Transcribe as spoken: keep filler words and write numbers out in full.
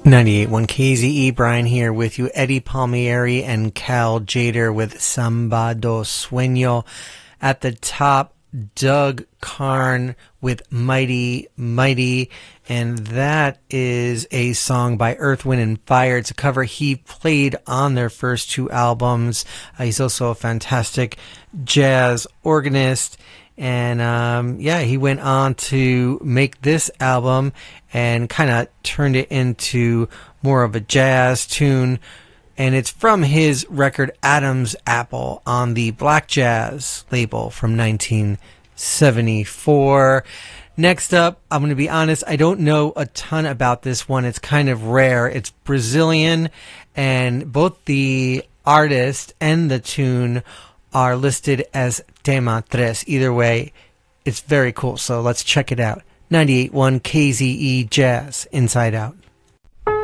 ninety-eight point one K Z E, Brian here with you. Eddie Palmieri and Cal Jader with Samba do Sueño. At the top, Doug Karn with Mighty Mighty, and that is a song by Earth, Wind and Fire. It's a cover he played on their first two albums. Uh, he's also a fantastic jazz organist. And um, yeah, he went on to make this album and kind of turned it into more of a jazz tune. And it's from his record Adam's Apple on the Black Jazz label from nineteen seventy-four. Next up, I'm going to be honest, I don't know a ton about this one. It's kind of rare. It's Brazilian, and both the artist and the tune are listed as Tema Tres. Either way, it's very cool. So let's check it out. ninety-eight point one K Z E Jazz, Inside Out.